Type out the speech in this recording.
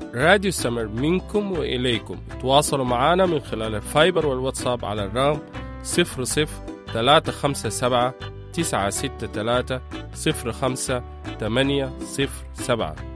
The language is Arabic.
راديو سمر منكم وإليكم. تواصلوا معنا من خلال الفايبر والواتساب على الرقم 00-357-963-05-807.